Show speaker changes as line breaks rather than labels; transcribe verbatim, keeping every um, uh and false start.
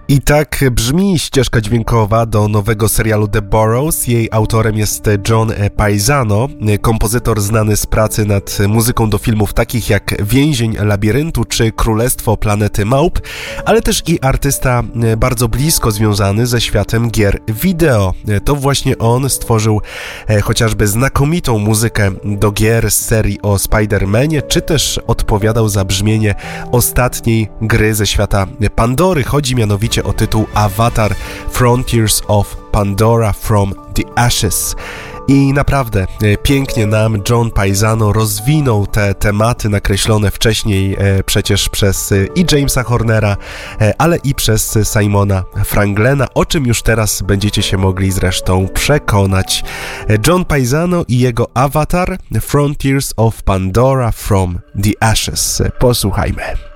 I tak brzmi ścieżka dźwiękowa do nowego serialu The Burrows. Jej autorem jest John Paisano, kompozytor znany z pracy nad muzyką do filmów takich jak Więzień Labiryntu czy Królestwo Planety Małp, ale też i artysta bardzo blisko związany ze światem gier wideo. To właśnie on stworzył chociażby znakomitą muzykę do gier z serii o Spider-Manie, czy też odpowiadał za brzmienie ostatniej gry ze świata Pandory. Chodzi mianowicie o tytuł Avatar Frontiers of Pandora from the Ashes. I naprawdę pięknie nam John Paisano rozwinął te tematy nakreślone wcześniej e, przecież przez e, i Jamesa Hornera, e, ale i przez Simona Franklina, o czym już teraz będziecie się mogli zresztą przekonać. John Paisano i jego Avatar Frontiers of Pandora from the Ashes. Posłuchajmy.